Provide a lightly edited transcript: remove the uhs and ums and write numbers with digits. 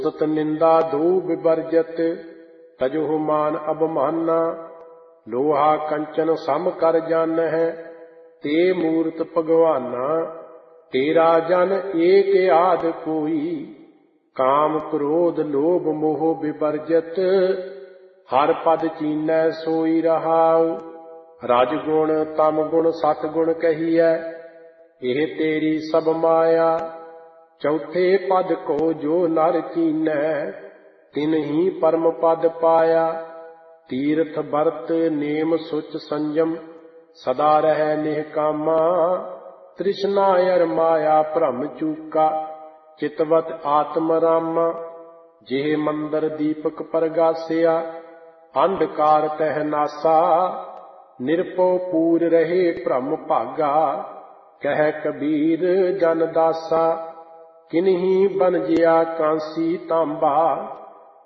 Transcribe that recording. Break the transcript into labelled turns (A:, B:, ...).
A: सत निंदा दो विवर्जत, तजो मान अबमाना। लोहा कंचन सम कर जान है, ते मूरत भगवाना। तेरा जन एक आद कोई, काम क्रोध लोभ मोह विवर्जत। हर पद चीनै सोई रहाउ, रज गुण तम गुण सत गुण कहिए। एह तेरी सब माया, चौथे पद को जो नर चीनै। तिन ही परम पद पाया, तीर्थ बरत नेम सुच संयम। सदा रह निहकामा, तृष्णा अर माया भ्रम चूका। चितवत आत्म रामा, जेह मंदर दीपक परगासिया। अंधकार तह नासा, निरपो पूर रहे भ्रम भागा। कह कबीर जन दासा, किन्ही बन जिया कांसी तांबा।